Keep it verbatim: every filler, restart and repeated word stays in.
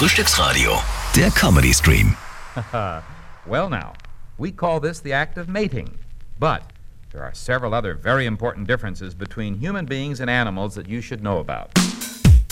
Frühstücksradio, der Comedy Stream. Well now, we call this the act of mating. But there are several other very important differences between human beings and animals that you should know about.